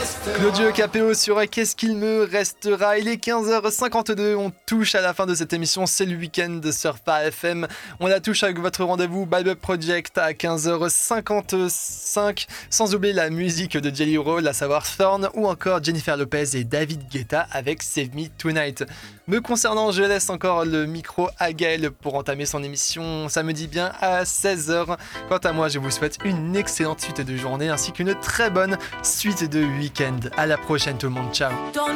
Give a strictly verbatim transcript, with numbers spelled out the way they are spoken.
Claudio Capéo sur Qu'est-ce qu'il me restera. Il est quinze heures cinquante-deux, on touche à la fin de cette émission, c'est le week-end sur Phare F M. On la touche avec votre rendez-vous Bible Project à quinze heures cinquante-cinq, sans oublier la musique de Jelly Roll, à savoir Thorn, ou encore Jennifer Lopez et David Guetta avec Save Me Tonight. Me concernant, je laisse encore le micro à Gaël pour entamer son émission samedi bien à seize heures. Quant à moi, je vous souhaite une excellente suite de journée ainsi qu'une très bonne suite de week-end. À la prochaine tout le monde, ciao.